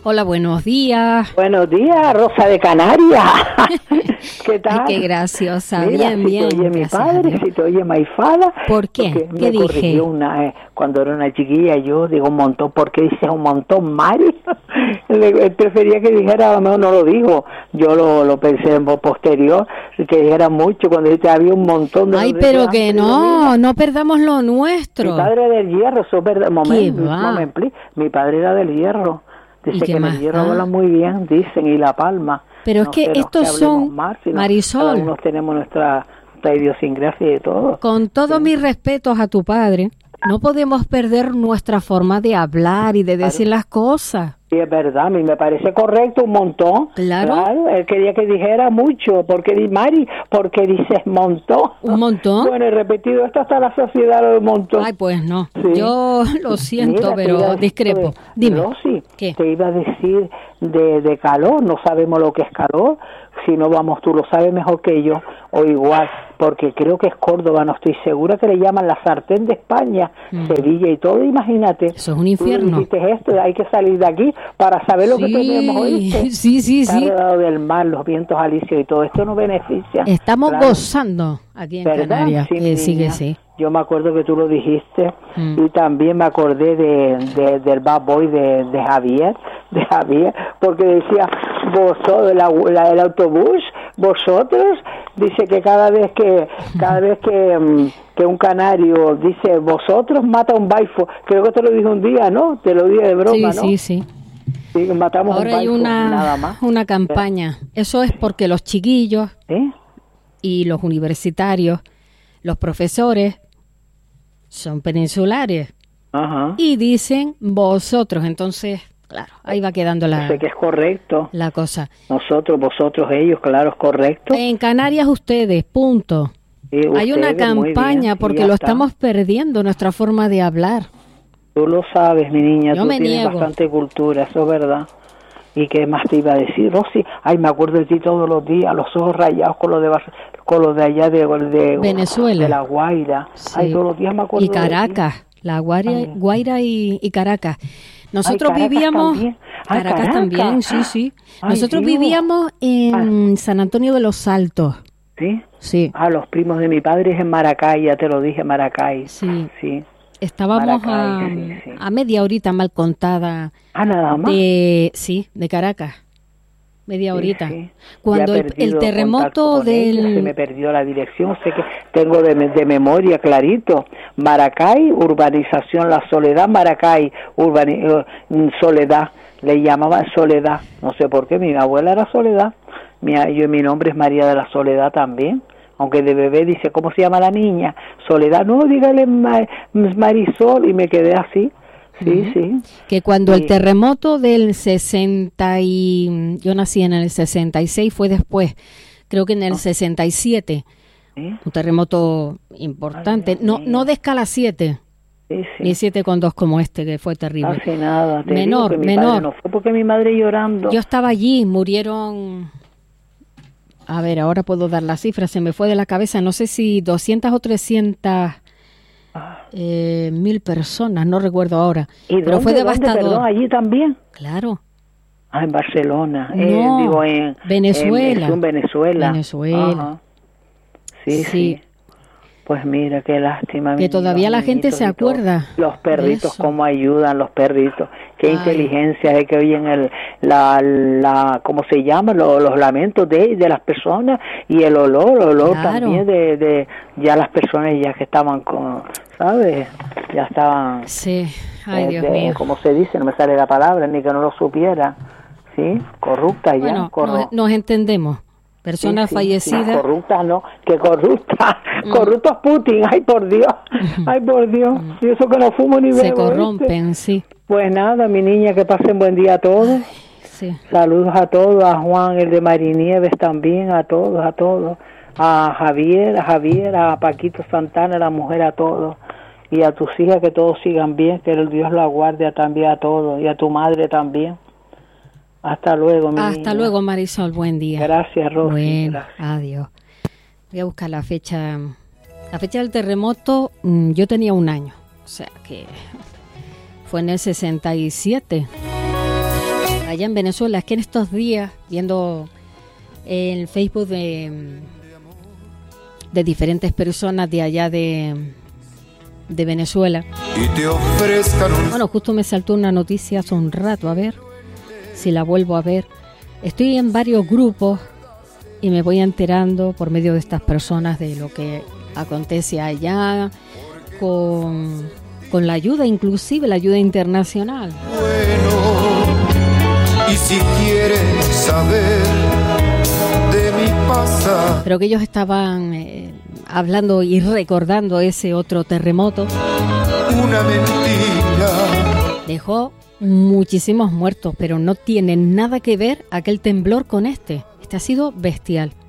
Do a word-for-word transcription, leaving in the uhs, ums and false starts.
Hola, buenos días. Buenos días, Rosa de Canarias. ¿Qué tal? Ay, qué graciosa. Mira, bien, si bien. te oye mi padre, si te oye Maifada. ¿Por qué? ¿Qué me dije? Corrigió una, eh, cuando era una chiquilla, yo digo un montón. ¿Por qué dices un montón, Mari? Él prefería que dijera, a lo mejor no lo dijo. Yo lo, lo pensé en voz posterior, que dijera mucho cuando dice había un montón de... Ay, pero que no, no perdamos lo nuestro. Mi padre era del Hierro, eso es verdad. Momento, ¿Qué va? moment, please. Mi padre era del Hierro. Dice que en el Hierro da? habla muy bien, dicen, y La Palma. Pero no es que sé, estos que son, más, sino Marisol, cada uno tenemos nuestra, nuestra idiosincrasia y todo. Con todos sí. mis respetos a tu padre, no podemos perder nuestra forma de hablar y de decir claro. las cosas. Sí, es verdad, a mí me parece correcto un montón. Claro. Claro, él quería que dijera mucho, porque di Mari, porque dices montón. ¿Un montón? Bueno, he repetido esto hasta la sociedad, lo montón. Ay, pues no, sí. yo lo siento, Mira, pero discrepo. De, Dime. Rosy, ¿qué? Te iba a decir de, de calor, no sabemos lo que es calor, si no vamos, tú lo sabes mejor que yo, o igual, porque creo que es Córdoba, no estoy segura, que le llaman la sartén de España, mm. Sevilla y todo, imagínate. Eso es un infierno. Tú dijiste esto, hay que salir de aquí para saber lo sí, que tenemos, ¿oíste? Sí, sí, Está sí. rodeado del mar, los vientos alisios y todo esto nos beneficia. Estamos claro. gozando aquí en ¿verdad? Canarias. Sí, eh, sí que sí. Yo me acuerdo que tú lo dijiste mm. y también me acordé de, de del Bad Boy de, de Javier, de Javier, porque decía vosotros, la, la, el autobús, vosotros, dice que cada vez que cada vez que, que un canario dice vosotros mata un baifo, creo que te lo dije un día, ¿no? Te lo dije de broma, sí, ¿no? Sí, sí, sí. Matamos Ahora un baifo, hay una, nada más. una campaña. Eso es porque los chiquillos ¿Eh? y los universitarios, los profesores, son peninsulares. Ajá. Y dicen vosotros. Entonces, claro, ahí va quedando la, sé que es correcto. la cosa. Nosotros, vosotros, ellos, claro, es correcto. En Canarias ustedes, punto. Sí, hay una campaña bien, porque lo está. estamos perdiendo, nuestra forma de hablar. Tú lo sabes, mi niña, Yo tú me tienes niego. bastante cultura, eso es verdad. ¿Y qué más te iba a decir, Rosy? Ay, me acuerdo de ti todos los días, los ojos rayados con los de con los de allá de, de Venezuela, de La Guaira. Sí. Ay, todos los días me acuerdo. Y Caracas, La Guaira, Guaira y, y Caracas. Nosotros Ay, Caracas vivíamos también. Ay, Caracas, Caracas también, sí, sí. Ay, Nosotros Dios. vivíamos en ah. San Antonio de los Altos. ¿Sí? Sí. Ah, los primos de mi padre es en Maracay, ya te lo dije, Maracay. Sí. Sí. Estábamos Maracay, a, sí, sí. a media horita mal contada. Ah, nada más. De, sí, de Caracas. Media horita. Sí, sí. Cuando el, el terremoto del... Ellos, se me perdió la dirección, sé que tengo de, de memoria clarito. Maracay, urbanización La Soledad, Maracay, urbani, uh, Soledad, le llamaban Soledad, no sé por qué, mi abuela era Soledad, mi, yo, mi nombre es María de la Soledad también, aunque de bebé dice, ¿cómo se llama la niña? Soledad, no, dígale Marisol, y me quedé así. Sí, uh-huh. sí. Que cuando sí. el terremoto del sesenta y... Yo nací en el sesenta y seis, fue después. Creo que en el oh. sesenta y siete. ¿Sí? Un terremoto importante. Ay, no, no de escala siete. Sí, sí. Ni siete con dos como este, que fue terrible. Casi nada. Te menor, digo que mi menor. Padre no fue porque mi madre llorando. Yo estaba allí, murieron... A ver, ahora puedo dar la cifra. Se me fue de la cabeza. No sé si doscientas o trescientas... Eh, mil personas, no recuerdo ahora. ¿Y pero dónde, fue devastador. ¿Dónde, perdón, allí también? Claro. Ah, en Barcelona. No, eh, digo, en Venezuela. En, en Venezuela. Venezuela. Ajá. Sí, sí, sí. Pues mira, qué lástima. Que todavía la gente se acuerda. Los perritos, cómo ayudan los perritos. Qué Ay. inteligencia es que oyen el, la, la, ¿cómo se llama? Los, los lamentos de, de las personas y el olor, el olor claro. también de, de ya las personas ya que estaban con, ¿sabes? Ya estaban. Sí. Ay, eh, Dios de, mío. Como se dice, no me sale la palabra, ni que no lo supiera. Sí, corrupta ya. Bueno, corru- nos, nos entendemos. Personas sí, sí, fallecidas. Sí, corruptas no, que corrupta, mm. corruptos Putin, ay por Dios, ay por Dios, mm. y eso que no fumo ni bebo. Se corrompen, ¿viste? Sí. Pues nada, mi niña, que pasen buen día a todos. Ay, sí. Saludos a todos, a Juan, el de Marinieves también, a todos, a todos, a Javier, a Javier, a Paquito Santana, la mujer, a todos, y a tus hijas, que todos sigan bien, que el Dios la guarde también a todos, y a tu madre también. Hasta luego, mi Hasta niña. luego, Marisol, buen día. Gracias, Rosy. Bueno, gracias. adiós. Voy a buscar la fecha. La fecha del terremoto, yo tenía un año, o sea que fue en el sesenta y siete. Allá allá en Venezuela. Es que en estos días, viendo el Facebook de, de diferentes personas de allá de, de Venezuela, y te ofrezcan un... bueno, justo me saltó una noticia hace un rato, a ver si la vuelvo a ver. Estoy en varios grupos y me voy enterando por medio de estas personas de lo que acontece allá, con, con la ayuda, inclusive la ayuda internacional. Bueno, y si quieres saber de mi pasado. Pero que ellos estaban eh, hablando y recordando ese otro terremoto. Una mentira. Dejó muchísimos muertos, pero no tiene nada que ver aquel temblor con este. Este ha sido bestial.